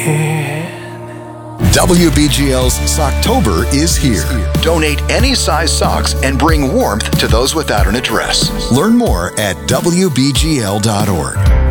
can. WBGL's Socktober is here. Donate any size socks and bring warmth to those without an address. Learn more at WBGL.org.